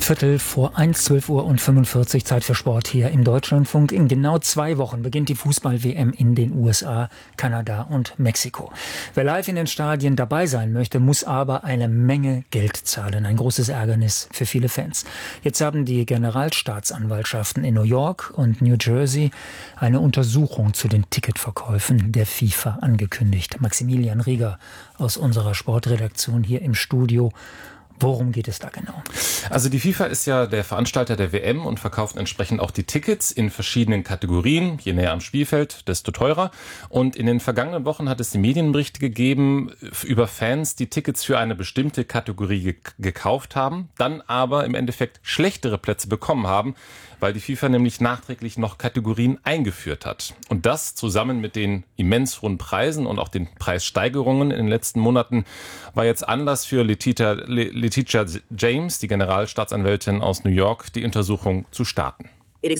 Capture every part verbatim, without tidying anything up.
Viertel vor eins, zwölf Uhr und fünfundvierzig, Zeit für Sport hier im Deutschlandfunk. In genau zwei Wochen beginnt die Fußball-W M in den U S A, Kanada und Mexiko. Wer live in den Stadien dabei sein möchte, muss aber eine Menge Geld zahlen. Ein großes Ärgernis für viele Fans. Jetzt haben die Generalstaatsanwaltschaften in New York und New Jersey eine Untersuchung zu den Ticketverkäufen der FIFA angekündigt. Maximilian Rieger aus unserer Sportredaktion hier im Studio. Worum geht es da genau? Also die FIFA ist ja der Veranstalter der W M und verkauft entsprechend auch die Tickets in verschiedenen Kategorien. Je näher am Spielfeld, desto teurer. Und in den vergangenen Wochen hat es die Medienberichte gegeben über Fans, die Tickets für eine bestimmte Kategorie ge- gekauft haben, dann aber im Endeffekt schlechtere Plätze bekommen haben, weil die FIFA nämlich nachträglich noch Kategorien eingeführt hat. Und das zusammen mit den immens hohen Preisen und auch den Preissteigerungen in den letzten Monaten war jetzt Anlass für Letitia, Letitia James, die Generalstaatsanwältin aus New York, die Untersuchung zu starten.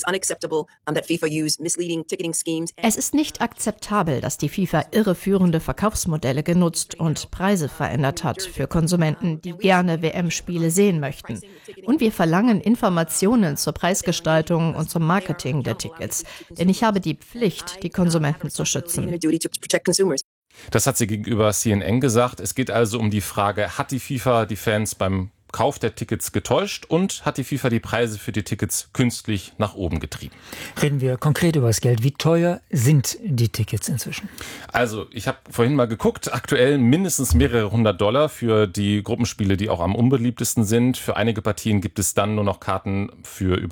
Es ist nicht akzeptabel, dass die FIFA irreführende Verkaufsmodelle genutzt und Preise verändert hat für Konsumenten, die gerne W M-Spiele sehen möchten. Und wir verlangen Informationen zur Preisgestaltung und zum Marketing der Tickets. Denn ich habe die Pflicht, die Konsumenten zu schützen. Das hat sie gegenüber C N N gesagt. Es geht also um die Frage, hat die FIFA die Fans beim Kauf der Tickets getäuscht und hat die FIFA die Preise für die Tickets künstlich nach oben getrieben? Reden wir konkret über das Geld. Wie teuer sind die Tickets inzwischen? Also, ich habe vorhin mal geguckt, aktuell mindestens mehrere hundert Dollar für die Gruppenspiele, die auch am unbeliebtesten sind. Für einige Partien gibt es dann nur noch Karten für über